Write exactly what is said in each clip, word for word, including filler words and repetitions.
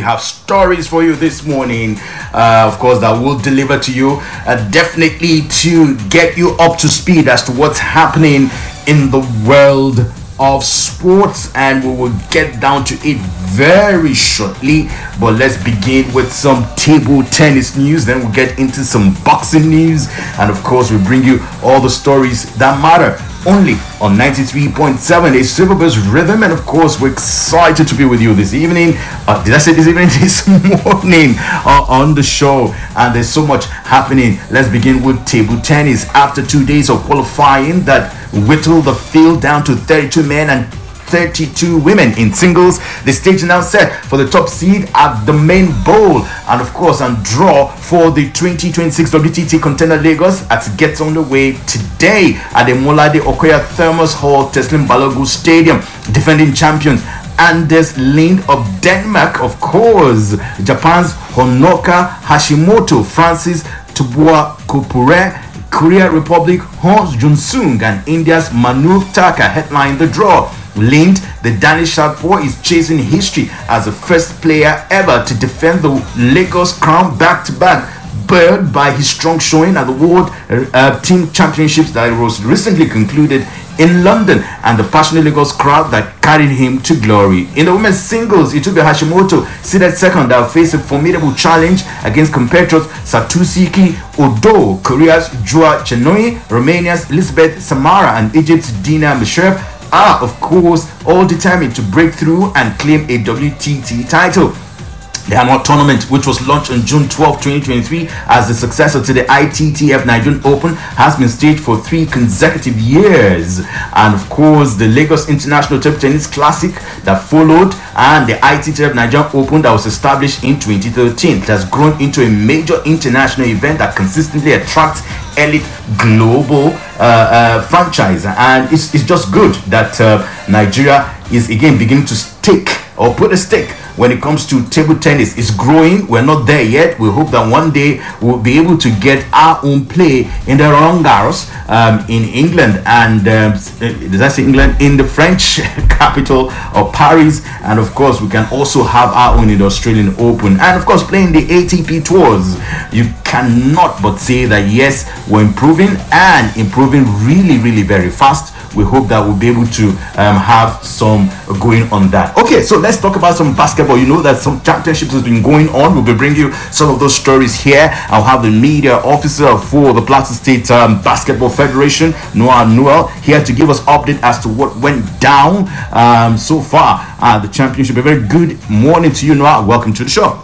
have stories for you this morning, uh, of course, that will deliver to you, uh, definitely to get you up to speed as to what's happening in the world of sports, and we will get down to it very shortly. But let's begin with some table tennis news, then we'll get into some boxing news, and of course we bring you all the stories that matter only on ninety-three point seven, a Silverbirds Rhythm. And of course we're excited to be with you this evening, uh, did I say this evening this morning uh, on the show, and there's so much happening. Let's begin with table tennis. After two days of qualifying that whittled the field down to thirty-two men and thirty-two women in singles, the stage is now set for the top seed at the main bowl, and of course and draw for the twenty twenty-six W T T Contender Lagos as it gets underway today at the Molade Okoya Thermos Hall, Teslim Balogun Stadium. Defending champions Anders Lind of Denmark, of course, Japan's Honoka Hashimoto, Francis Tubua Kupure, Korea Republic Hans Jun-sung, and India's Manu Thakur headline the draw. Lind, the Danish southpaw, is chasing history as the first player ever to defend the Lagos crown back-to-back, spurred by his strong showing at the World uh, Team Championships that was recently concluded in London, and the passionate Lagos crowd that carried him to glory. In the women's singles, Itube Hashimoto, seeded second, that faced a formidable challenge against compatriots Satusiki Odo, Korea's Jua Chenoi, Romania's Elizabeth Samara, and Egypt's Dina Mishev, are of course all determined to break through and claim a W T T title. The annual tournament, which was launched on June twelfth, twenty twenty-three as the successor to the I T T F Nigerian Open, has been staged for three consecutive years. And of course, the Lagos International Table Tennis Classic that followed, and the I T T F Nigerian Open that was established in twenty thirteen, it has grown into a major international event that consistently attracts elite global uh, uh, franchise, and it's, it's just good that uh, Nigeria is again beginning to stick or put a stake when it comes to table tennis. It's growing. We're not there yet. We hope that one day we'll be able to get our own play in the Roland Garros um, in England, and um, does I say England, in the French capital of Paris, and of course we can also have our own in the Australian Open, and of course playing the A T P tours. You cannot but say that yes, we're improving, and improving really really very fast. We hope that we'll be able to um, have some going on that. Okay, so let's talk about some basketball. You know that some championships has been going on. We'll be bringing you some of those stories here. I'll have the media officer for the Plateau State um, Basketball Federation, Noah Noel, here to give us update as to what went down um, so far at the championship. A very good morning to you, Noah. Welcome to the show.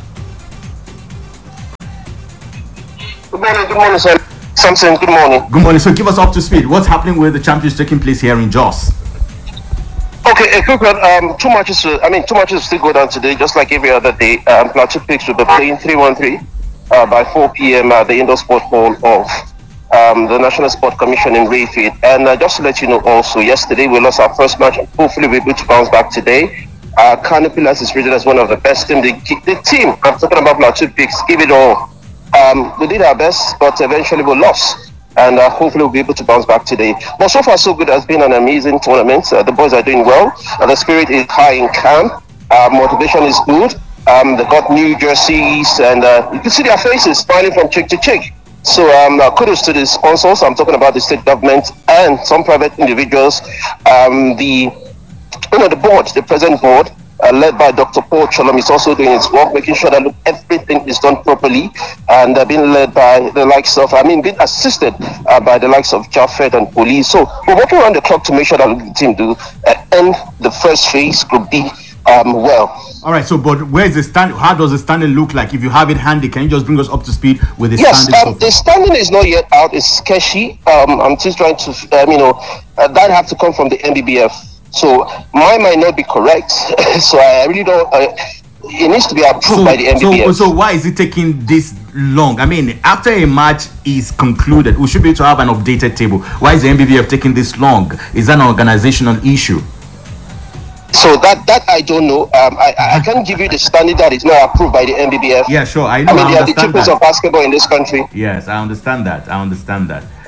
Good morning, good morning, sir. Samson, good morning. Good morning. So give us up to speed. What's happening with the championships taking place here in Jos? Okay, a quick one. Um, two matches. Uh, I mean, two matches still go down today, just like every other day. Um, Plateau Picks will be playing three one three uh, by four p.m. at the indoor sport hall of um, the National Sport Commission in Rayfield. And uh, just to let you know, also yesterday we lost our first match. Hopefully, we're able to bounce back today. Uh, Canopilas is rated as one of the best team. The, the team I'm talking about, Plateau Picks, give it all. Um, we did our best, but eventually we lost, and uh, hopefully we'll be able to bounce back today. But so far so good. It has been an amazing tournament. Uh, the boys are doing well. Uh, the spirit is high in camp. Uh, motivation is good. Um, they got new jerseys, and uh, you can see their faces smiling from cheek to cheek. So um, uh, kudos to the sponsors. I'm talking about the state government and some private individuals. Um, the you know the board, the present board. Uh, led by Doctor Paul Cholom, is also doing his work, making sure that look, everything is done properly, and uh, being led by the likes of, I mean, being assisted uh, by the likes of Jaffed and police. So we're working around the clock to make sure that the team do uh, end the first phase, Group D, um, well. All right, so but where is the stand? How does the standing look like? If you have it handy, can you just bring us up to speed with the yes, standing? Yes, um, the standing is not yet out. It's sketchy. Um, I'm just trying to, um, you know, uh, that have to come from the N B B F. So mine might not be correct. So I really don't. Uh, it needs to be approved so, by the N B B F. So, so why is it taking this long? I mean, after a match is concluded, we should be able to have an updated table. Why is the N B B F taking this long? Is that an organizational issue? So that that I don't know. Um, I I can't give you the standard that is not approved by the N B B F. Yeah, sure. I know. I mean, I they are the champions of basketball in this country. Yes, I understand that. I understand that.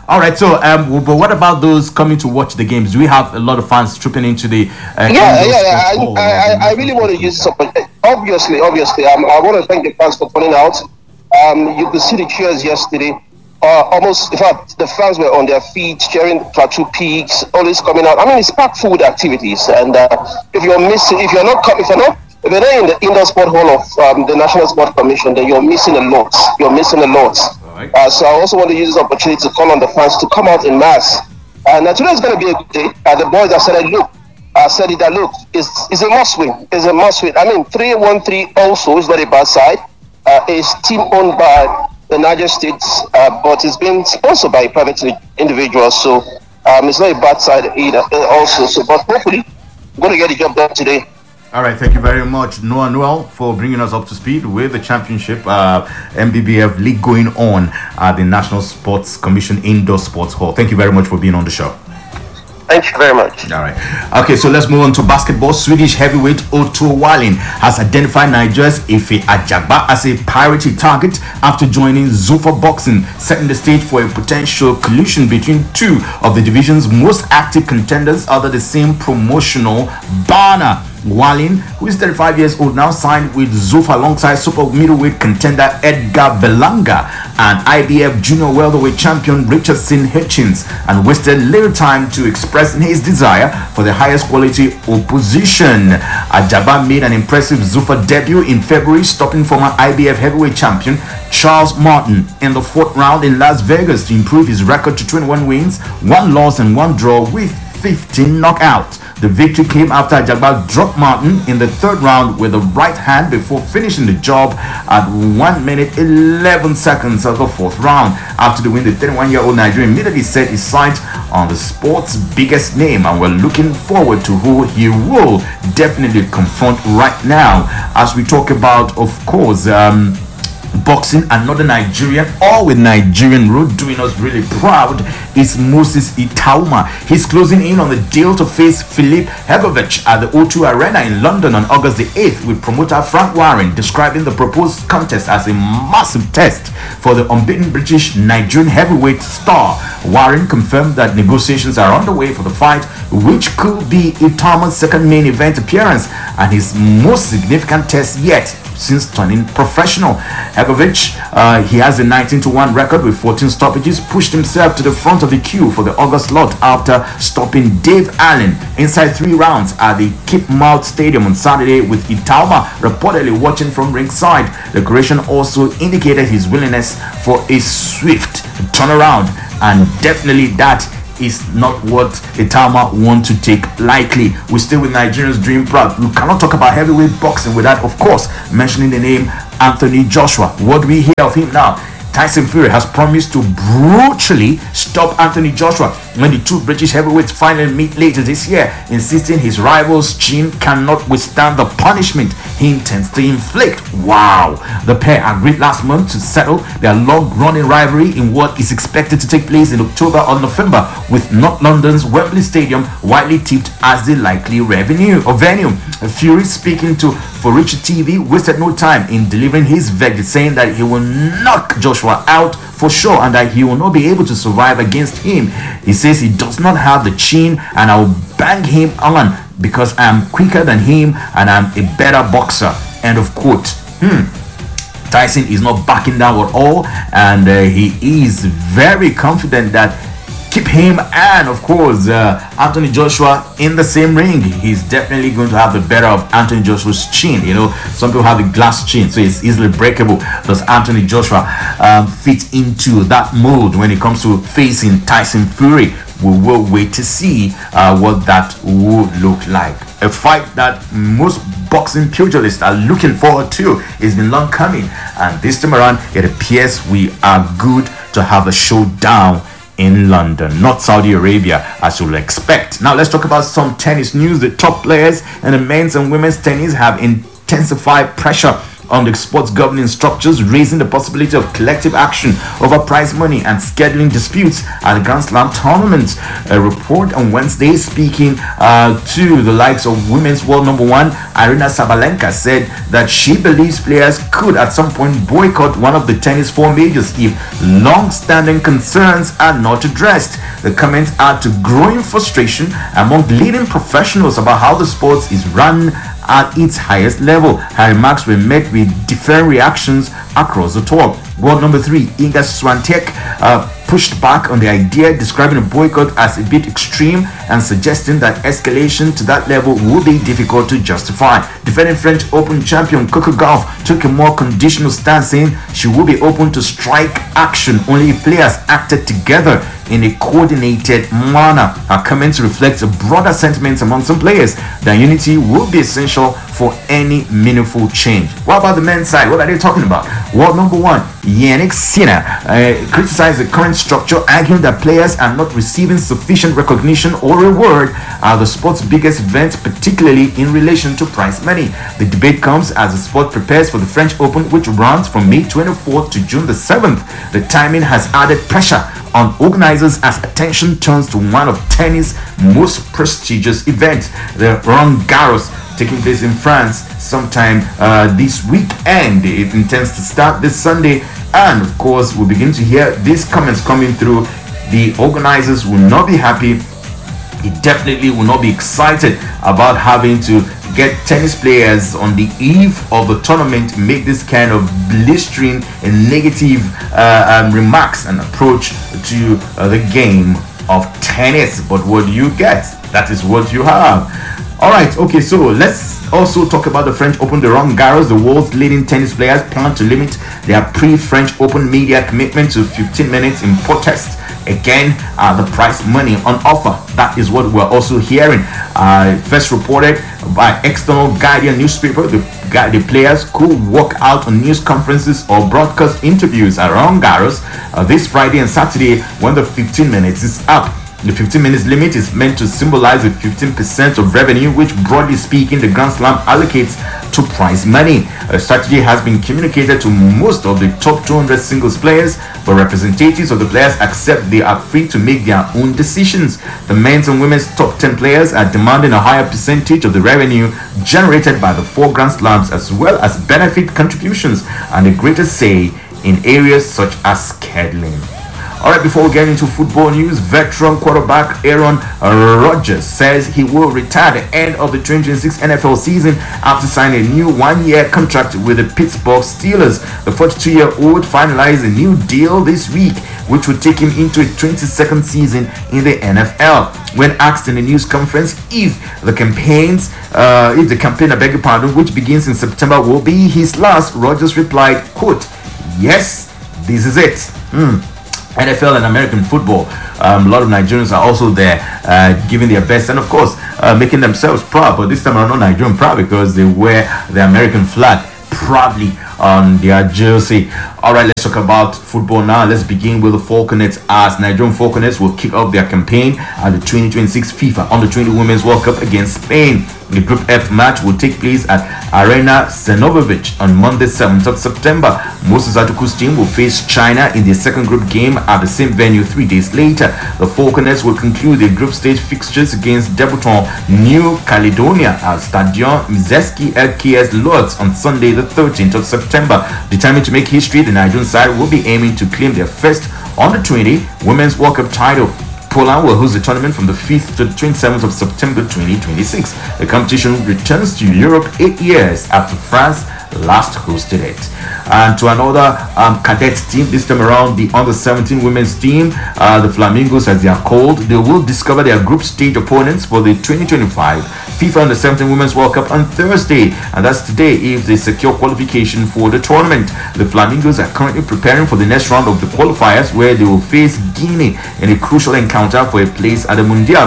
All right. So, um, w- but what about those coming to watch the games? Do we have a lot of fans trooping into the? Uh, Yeah, indoor yeah, yeah. sports I, hall I, of the I I National really want Sports to use this Commission? opportunity. Obviously, obviously, um, I want to thank the fans for turning out. Um, you could see the cheers yesterday. Uh, almost, in fact, the fans were on their feet cheering Plateau Peaks, always coming out. I mean, it's packed food activities, and uh, if you're missing, if you're not, co- if you're not, if you're not in the indoor sport hall of um, the National Sport Commission, then you're missing a lot. You're missing a lot. All right. Uh, so I also want to use this opportunity to call on the fans to come out in mass. And uh, today is going to be a good day. Uh, the boys have said, uh, look, I said it that look, it's, it's a must win. It's a must win. I mean, three one three also is not a bad side. Uh, it's team owned by the Niger States, uh, but it's been sponsored by private individuals. So um, it's not a bad side either. Uh, also, so but hopefully, we're going to get the job done today. All right, thank you very much, Noah Noel, for bringing us up to speed with the championship uh, M B B F league going on at the National Sports Commission Indoor Sports Hall. Thank you very much for being on the show. Thank you very much. All right. Okay, so let's move on to basketball. Swedish heavyweight Otto Wallin has identified Nigeria's Ife Ajagba as a priority target after joining Zuffa Boxing, setting the stage for a potential collision between two of the division's most active contenders under the same promotional banner. Wallin, who is thirty-five years old, now signed with Zuffa alongside super middleweight contender Edgar Belanga and I B F junior welterweight champion Richardson Hitchens, and wasted little time to express his desire for the highest quality opposition. Ajaba made an impressive Zuffa debut in February, stopping former I B F heavyweight champion Charles Martin in the fourth round in Las Vegas to improve his record to twenty-one wins, one loss and one draw with fifteen knockouts. The victory came after Ajagba dropped Martin in the third round with the right hand before finishing the job at one minute eleven seconds of the fourth round. After the win, the thirty-one-year-old Nigerian immediately set his sights on the sport's biggest name, and we're looking forward to who he will definitely confront right now. As we talk about, of course, um, boxing, another Nigerian, all with Nigerian root, doing us really proud is Moses Itauma. He's closing in on the deal to face Filip Hegovic at the O two Arena in London on August the eighth, with promoter Frank Warren describing the proposed contest as a massive test for the unbeaten British Nigerian heavyweight star. Warren confirmed that negotiations are underway for the fight, which could be Itauma's second main event appearance and his most significant test yet since turning professional. Hegovic, uh, he has a nineteen to one record with fourteen stoppages, pushed himself to the front of the queue for the August lot after stopping Dave Allen inside three rounds at the Cape Mouth Stadium on Saturday, with Itauma reportedly watching from ringside. The Croatian also indicated his willingness for a swift turnaround, and definitely that is not what Itauma want to take lightly. We stay with Nigerians dream proud. We cannot talk about heavyweight boxing without, of course, mentioning the name Anthony Joshua. What do we hear of him now? Tyson Fury has promised to brutally stop Anthony Joshua when the two British heavyweights finally meet later this year, insisting his rival's chin cannot withstand the punishment he intends to inflict. Wow! The pair agreed last month to settle their long-running rivalry in what is expected to take place in October or November, with North London's Wembley Stadium widely tipped as the likely revenue or venue. Fury, speaking to Forici T V, wasted no time in delivering his verdict, saying that he will knock Joshua out for sure and that he will not be able to survive against him. He says he does not have the chin and I will bang him on because I am quicker than him and I'm a better boxer. End of quote. Hmm. Tyson is not backing down at all, and uh, he is very confident that keep him and of course uh, Anthony Joshua in the same ring, he's definitely going to have the better of Anthony Joshua's chin. You know, some people have a glass chin, so it's easily breakable. Does Anthony Joshua um, fit into that mold when it comes to facing Tyson Fury? We will wait to see uh, what that would look like. A fight that most boxing pugilists are looking forward to. It's been long coming, and this time around it appears we are good to have a showdown in London, not Saudi Arabia, as you will expect. Now let's talk about some tennis news. The top players in the men's and women's tennis have intensified pressure on the sports governing structures, raising the possibility of collective action over prize money and scheduling disputes at the Grand Slam tournament. A report on Wednesday speaking uh, to the likes of women's world number one, Aryna Sabalenka, said that she believes players could at some point boycott one of the tennis four majors if long-standing concerns are not addressed. The comments add to growing frustration among leading professionals about how the sport is run at its highest level. Her remarks were met with different reactions across the tour. World number three, Iga Swiatek, uh, pushed back on the idea, describing a boycott as a bit extreme and suggesting that escalation to that level would be difficult to justify. Defending French Open champion Coco Gauff took a more conditional stance, saying she would be open to strike action only if players acted together in a coordinated manner. Her comments reflect a broader sentiment among some players that unity will be essential for any meaningful change. What about the men's side? What are they talking about? World number one, Yannick Sinner, uh, criticized the current structure, arguing that players are not receiving sufficient recognition or reward at the sport's biggest events, particularly in relation to prize money. The debate comes as the sport prepares for the French Open, which runs from May twenty-fourth to June the seventh. The timing has added pressure on organizers as attention turns to one of tennis' most prestigious events, the Roland Garros, taking place in France sometime uh, this weekend. It intends to start this Sunday, and of course we'll begin to hear these comments coming through. The organizers will not be happy. He definitely will not be excited about having to get tennis players on the eve of the tournament make this kind of blistering and negative uh, um, remarks and approach to uh, the game of tennis. But what do you get? That is what you have. All right, okay, so let's also talk about the French Open. The Roland Garros, the world's leading tennis players plan to limit their pre-French Open media commitment to fifteen minutes in protest. Again, uh, the prize money on offer. That is what we're also hearing. Uh, first reported by external Guardian newspaper, the, the players could walk out on news conferences or broadcast interviews at Roland Garros uh, this Friday and Saturday when the fifteen minutes is up. The fifteen minutes limit is meant to symbolize the fifteen percent of revenue which, broadly speaking, the Grand Slam allocates to prize money. A strategy has been communicated to most of the top two hundred singles players, but representatives of the players accept they are free to make their own decisions. The men's and women's top ten players are demanding a higher percentage of the revenue generated by the four Grand Slams, as well as benefit contributions and a greater say in areas such as scheduling. All right, before we get into football news, veteran quarterback Aaron Rodgers says he will retire at the end of the twenty twenty-six N F L season after signing a new one-year contract with the Pittsburgh Steelers. The forty-two-year-old finalized a new deal this week, which would take him into a twenty-second season in the N F L. When asked in a news conference if the campaigns, uh, if the campaign, I beg your pardon, which begins in September, will be his last, Rodgers replied, quote, "Yes, this is it." Hmm. N F L and American football. Um, a lot of Nigerians are also there uh, giving their best and of course uh, making themselves proud, but this time around not Nigerian proud because they wear the American flag proudly on their jersey. All right, let's talk about football now. Let's begin with the Falconets, as Nigerian Falconets will kick off their campaign at the twenty twenty-six FIFA Under twenty Women's World Cup against Spain. The Group F match will take place at Arena Senovovic on Monday, seventh of September. Moses Atuku's team will face China in their second group game at the same venue three days later. The Falconets will conclude their group stage fixtures against debutant New Caledonia at Stadion Mzeski L K S Lodz on Sunday, the thirteenth of September. Determined to make history, the Nigerian side will be aiming to claim their first Under twenty Women's World Cup title. Poland will host the tournament from the fifth to the twenty-seventh of September twenty twenty-six. The competition returns to Europe eight years after France last hosted it. And to another um, cadet team, this time around the under seventeen women's team, uh, the Flamingos as they are called, they will discover their group stage opponents for the twenty twenty-five FIFA Under seventeen Women's World Cup on Thursday, and that's today if they secure qualification for the tournament. The Flamingos are currently preparing for the next round of the qualifiers, where they will face Guinea in a crucial encounter for a place at the Mundial.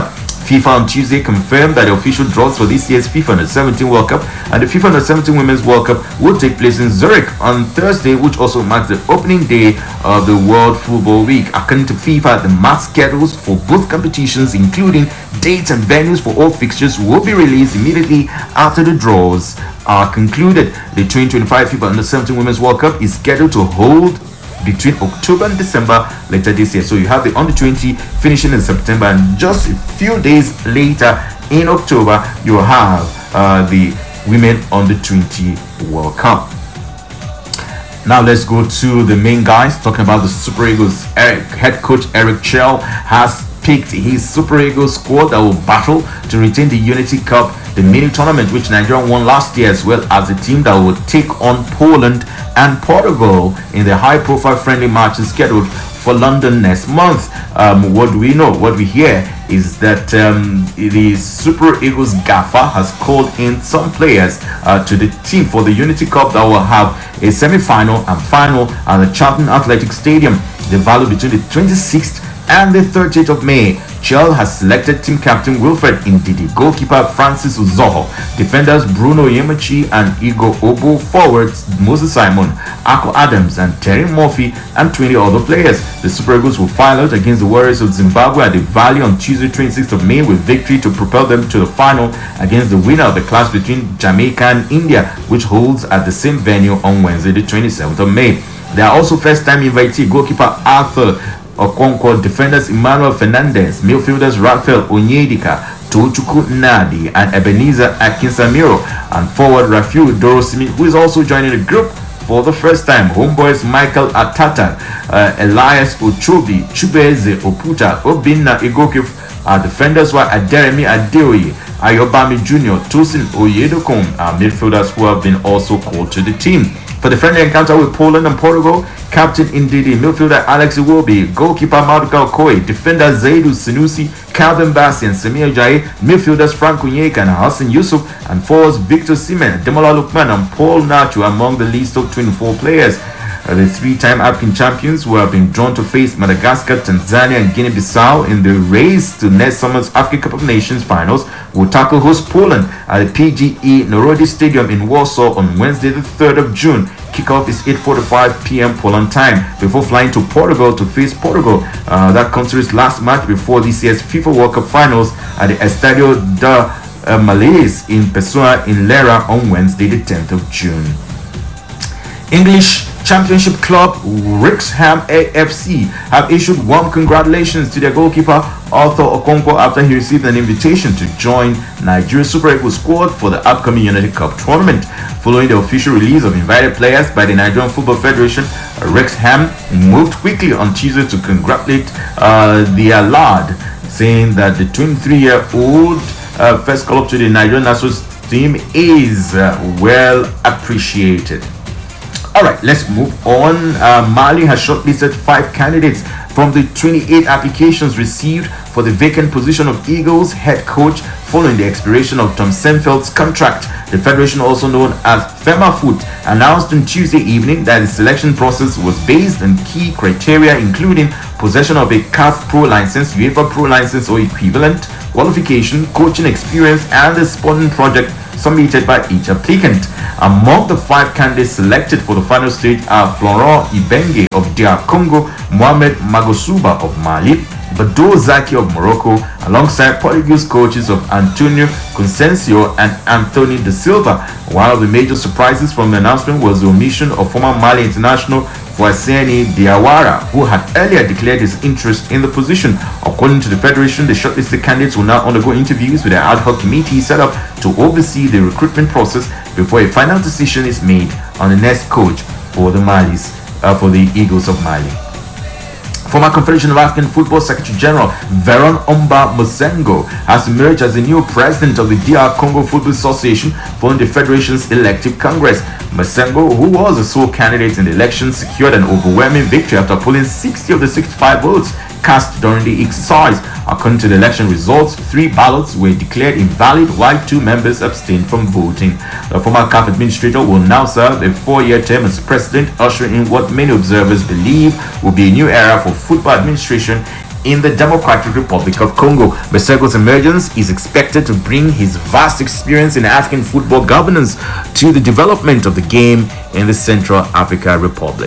FIFA on Tuesday confirmed that the official draws for this year's FIFA Under seventeen World Cup and the FIFA Under seventeen Women's World Cup will take place in Zurich on Thursday, which also marks the opening day of the World Football Week. According to FIFA, the match schedules for both competitions, including dates and venues for all fixtures, will be released immediately after the draws are concluded. The twenty twenty-five FIFA Under seventeen Women's World Cup is scheduled to hold between October and December later this year. So you have the under twenty finishing in September, and just a few days later in October you will have uh, the Women Under twenty World Cup. Now let's go to the main guys, talking about the Super Eagles. Eric, head coach Eric Chell has picked his Super Eagles squad that will battle to retain the Unity Cup, the mini tournament which Nigeria won last year, as well as the team that will take on Poland and Portugal in the high-profile friendly matches scheduled for London next month. Um, what do we know? What we hear is that um, the Super Eagles gaffer has called in some players uh, to the team for the Unity Cup that will have a semi-final and final at the Charlton Athletic Stadium. The value between the twenty-sixth and the thirtieth of May. Chell has selected team captain Wilfred Ndidi, goalkeeper Francis Uzoho, defenders Bruno Yemachi and Igor Obo, forwards Moses Simon, Ako Adams and Terry Murphy, and twenty other players. The Super Eagles will file out against the Warriors of Zimbabwe at the Valley on Tuesday twenty-sixth of May, with victory to propel them to the final against the winner of the clash between Jamaica and India, which holds at the same venue on Wednesday the twenty-seventh of May. There are also first-time invitee goalkeeper Arthur Okonkwo, defenders Emmanuel Fernandez, midfielders Rafael Onyedika, Tochukwu Nadi and Ebenezer Akinsamiro, and forward Rafiu Dorosimi, who is also joining the group for the first time. Homeboys Michael Atata, uh, Elias Ochobi, Chubeze Oputa, Obinna Igokif are defenders, while Aderemi Adeoye, Ayobami Junior, Tosin Oyedokun are midfielders who have been also called to the team. For the friendly encounter with Poland and Portugal, captain Ndidi, midfielder Alex Iwobi, goalkeeper Maduka Okoye, defender Zaidu Sinusi, Calvin Bassi and Samir Jai, midfielders Frank Onyeka and Hassan Yusuf, and forwards Victor Simen, Demola Lukman and Paul Nacho among the list of twenty-four players. Uh, the three-time African champions who have been drawn to face Madagascar, Tanzania and Guinea-Bissau in the race to next summer's African Cup of Nations finals will tackle host Poland at the P G E Narodi Stadium in Warsaw on Wednesday the third of June. Kickoff is eight forty-five p m Poland time, before flying to Portugal to face Portugal, uh, that country's last match before this year's FIFA World Cup finals at the Estadio da uh, Malês in Pessoa in Lera on Wednesday the tenth of June. English Championship club Wrexham A F C have issued warm congratulations to their goalkeeper Arthur Okonkwo after he received an invitation to join Nigeria's Super Eagles squad for the upcoming Unity Cup tournament. Following the official release of invited players by the Nigerian Football Federation, Wrexham moved quickly on Tuesday to congratulate uh, their lad, saying that the twenty-three-year-old uh, first call up to the Nigerian national team is uh, well appreciated. All right, let's move on. Uh, Mali has shortlisted five candidates from the twenty-eight applications received for the vacant position of Eagles head coach following the expiration of Tom Senfeld's contract. The federation, also known as FEMAFOOT, announced on Tuesday evening that the selection process was based on key criteria including possession of a C A F Pro license, UEFA Pro license or equivalent, qualification, coaching experience, and the sporting project submitted by each applicant. Among the five candidates selected for the final stage are Florent Ibenge of D R Congo, Mohamed Magosuba of Mali, Badou Zaki of Morocco, alongside Portuguese coaches of Antonio Conceição and Anthony da Silva. One of the major surprises from the announcement was the omission of former Mali international Fouasseni Diawara, who had earlier declared his interest in the position. According to the federation, the shortlisted candidates will now undergo interviews with an ad hoc committee set up to oversee the recruitment process before a final decision is made on the next coach for the Malis, uh, for the Eagles of Mali. Former Confederation of African Football Secretary General Veron Omba Mosengo has emerged as the new president of the D R Congo Football Association following the federation's elective congress. Mosengo, who was the sole candidate in the election, secured an overwhelming victory after pulling sixty of the sixty-five votes cast during the exercise. According to the election results, three ballots were declared invalid while two members abstained from voting. The former C A F administrator will now serve a four-year term as president, ushering in what many observers believe will be a new era for football administration in the Democratic Republic of Congo. Besego's emergence is expected to bring his vast experience in African football governance to the development of the game in the Central African Republic.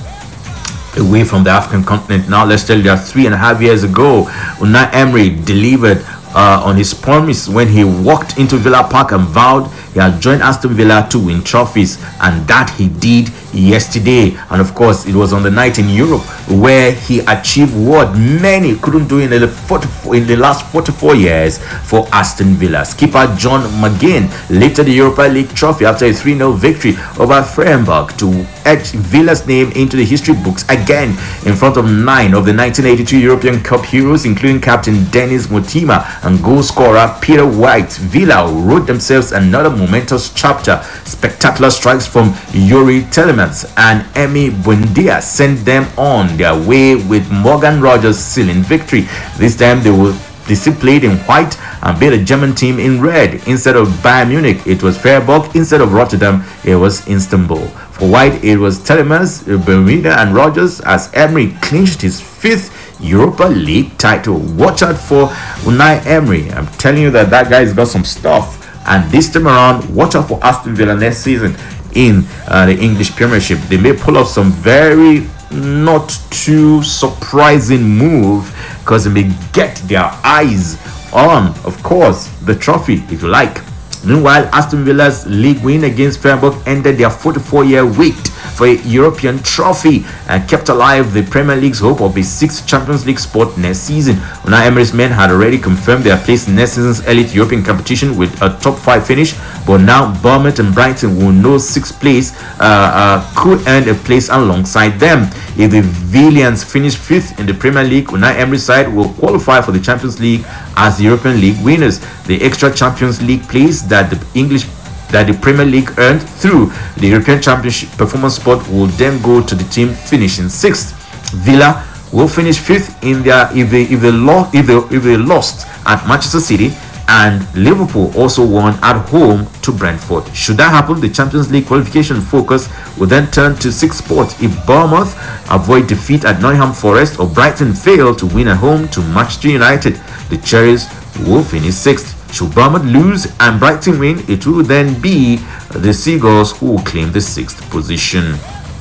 Away from the African continent now, let's tell you that three and a half years ago, Unai Emery delivered uh, on his promise when he walked into Villa Park and vowed he had joined Aston Villa to win trophies, and that he did yesterday. And of course, it was on the night in Europe where he achieved what many couldn't do in the forty-four, in the last forty-four years for Aston Villa. Skipper John McGinn lifted the Europa League trophy after a three nil victory over Freiburg to etch Villa's name into the history books again in front of nine of the nineteen eighty-two European Cup heroes, including captain Dennis Mutima and goal scorer Peter White. Villa wrote themselves another momentous chapter. Spectacular strikes from Yuri Telemans and Emi Buendia sent them on their way, with Morgan Rogers sealing victory. This time they will They still played in white and beat a German team in red. Instead of Bayern Munich, it was Freiburg. Instead of Rotterdam, it was Istanbul. For white, it was Telemans, Bermuda and Rogers as Emery clinched his fifth Europa League title. Watch out for Unai Emery. I'm telling you that that guy's got some stuff. And this time around, watch out for Aston Villa next season in uh, the English Premiership. They may pull off some very not too surprising move, because they may get their eyes on, of course, the trophy, if you like. Meanwhile, Aston Villa's league win against Freiburg ended their forty-four year wait for a European trophy and kept alive the Premier League's hope of a sixth Champions League spot next season. Unai Emery's men had already confirmed their place in next season's elite European competition with a top five finish, but now Bournemouth and Brighton will know sixth place uh, uh, could earn a place alongside them. If the Villains finish fifth in the Premier League, Unai Emery's side will qualify for the Champions League as the European League winners. The extra Champions League place that the English that the Premier League earned through the European Championship performance spot will then go to the team finishing sixth. Villa will finish fifth in their if they if they lost if they if they lost at Manchester City, and Liverpool also won at home to Brentford. Should that happen, the Champions League qualification focus will then turn to sixth spot if Bournemouth avoid defeat at Nottingham Forest or Brighton fail to win at home to Manchester United. The Cherries will finish sixth. Should Bournemouth lose and Brighton win, it will then be the Seagulls who will claim the sixth position.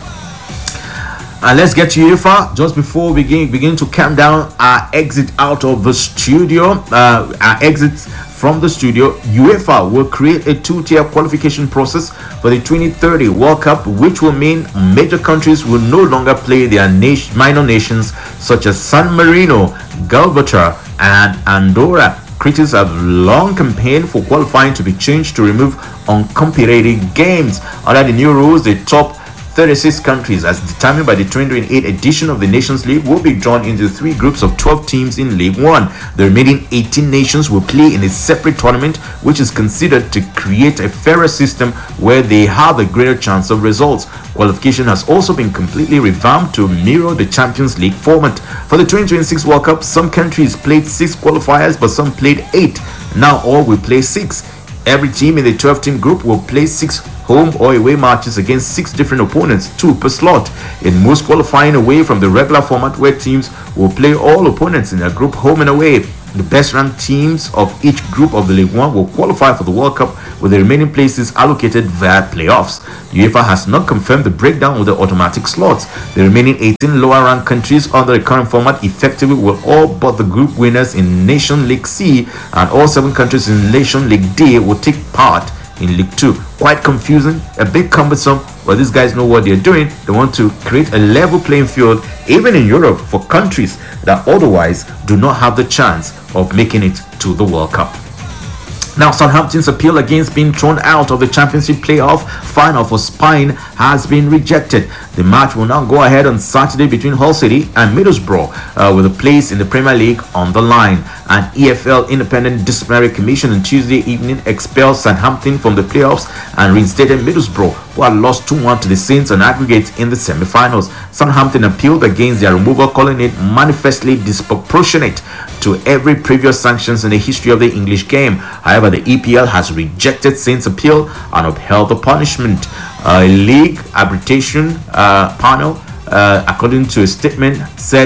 And let's get to UEFA. Just before we begin, begin to count down our exit out of the studio, uh, our exits from the studio, UEFA will create a two-tier qualification process for the twenty thirty World Cup, which will mean major countries will no longer play their nation, minor nations such as San Marino, Gibraltar, and Andorra. Critics have long campaigned for qualifying to be changed to remove uncompetitive games. Under the new rules, the top thirty-six countries, as determined by the twenty twenty-eight edition of the Nations League, will be drawn into three groups of twelve teams in League One. The remaining eighteen nations will play in a separate tournament, which is considered to create a fairer system where they have a greater chance of results. Qualification has also been completely revamped to mirror the Champions League format. For the twenty twenty-six World Cup, some countries played six qualifiers, but some played eight. Now all will play six. Every team in the twelve team group will play six home or away matches against six different opponents, two per slot. In most qualifying away from the regular format, where teams will play all opponents in their group home and away. The best ranked teams of each group of the League One will qualify for the World Cup, with the remaining places allocated via playoffs. UEFA has not confirmed the breakdown of the automatic slots. The remaining eighteen lower ranked countries under the current format effectively will all but the group winners in Nation League C, and all seven countries in Nation League D will take part in League Two. Quite confusing, a bit cumbersome, but these guys know what they're doing. They want to create a level playing field, even in Europe, for countries that otherwise do not have the chance of making it to the World Cup. Now, Southampton's appeal against being thrown out of the Championship playoff final for Spain has been rejected. The match will now go ahead on Saturday between Hull City and Middlesbrough, uh, with a place in the Premier League on the line. An E F L Independent Disciplinary Commission on Tuesday evening expelled Southampton from the playoffs and reinstated Middlesbrough, who had lost two one to the Saints on aggregate in the semi-finals. Southampton appealed against their removal, calling it manifestly disproportionate to every previous sanctions in the history of the English game. However, the E P L has rejected Saints' appeal and upheld the punishment. A league arbitration uh, panel, uh, according to a statement, said that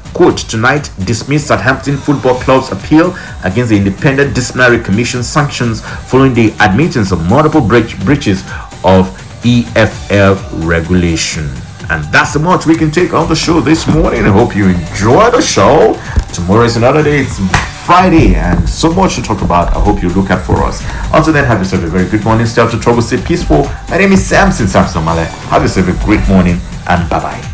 Quote, tonight dismissed Southampton Football Club's appeal against the Independent Disciplinary Commission sanctions following the admittance of multiple breach, breaches of E F L regulation. And that's the much we can take on the show this morning. I hope you enjoy the show. Tomorrow is another day. It's Friday and so much to talk about. I hope you look out for us. Until then, have yourself a very good morning. Stay out of trouble. Stay peaceful. My name is Samson Samson Male. Have yourself a great morning and bye-bye.